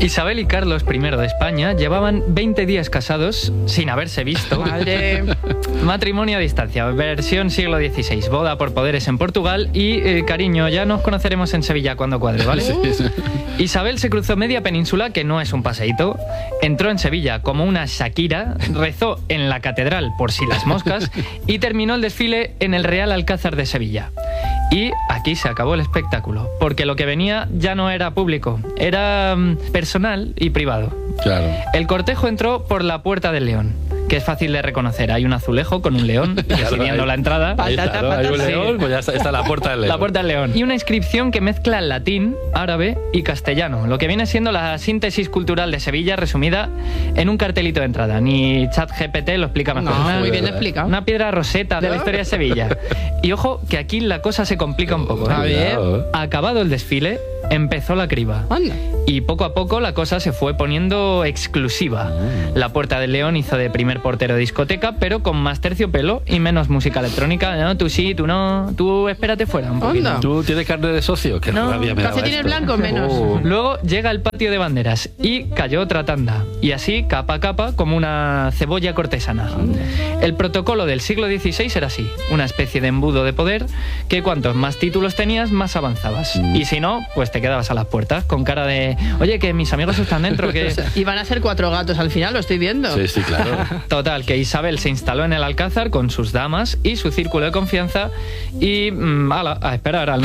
Isabel y Carlos I de España llevaban 20 días casados sin haberse visto. Madre. Matrimonio a distancia, versión siglo XVI, boda por poderes en Portugal y, cariño, ya nos conoceremos en Sevilla cuando cuadre, ¿vale? Isabel se cruzó media península, que no es un paseíto, entró en Sevilla como una Shakira, rezó en la catedral por si las moscas y terminó el desfile en el Real Alcázar de Sevilla. Y aquí se acabó el espectáculo, porque lo que venía ya no era público, era personal y privado. Claro. El cortejo entró por la Puerta del León, que es fácil de reconocer. Hay un azulejo con un león presidiendo la entrada. Ahí, claro, hay un león, pues ya está la Puerta del León. La Puerta del León. Y una inscripción que mezcla el latín, árabe y castellano, lo que viene siendo la síntesis cultural de Sevilla resumida en un cartelito de entrada. Ni ChatGPT lo explica mejor. No, muy bien explicado. Una piedra roseta de la historia de Sevilla. Y ojo, que aquí la cosa se complica un poco. A ver. Acabado el desfile, empezó la criba. Anda. Y poco a poco la cosa se fue poniendo exclusiva. La Puerta del León hizo de primer portero de discoteca, pero con más terciopelo y menos música electrónica. No, tú sí, tú no. Tú espérate fuera un poquito. Anda. ¿Tú tienes carne de socio? Que No, rabia me daba Calcetines esto. blancos menos. Luego llega el patio de banderas y cayó otra tanda. Y así, capa a capa, como una cebolla cortesana. El protocolo del siglo XVI era así. Una especie de embudo de poder que cuantos más títulos tenías, más avanzabas. Y si no, pues te quedabas a las puertas con cara de... Oye, que mis amigos están dentro, que... Y van a ser 4 gatos al final, lo estoy viendo. Sí, sí, claro. Total, que Isabel se instaló en el Alcázar con sus damas y su círculo de confianza y... ala, a esperar al